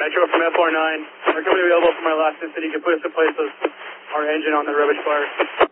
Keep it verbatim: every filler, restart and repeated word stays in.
Metro from F R nine. We're coming available for my last visit. You can put us in place of our engine on the rubbish fire.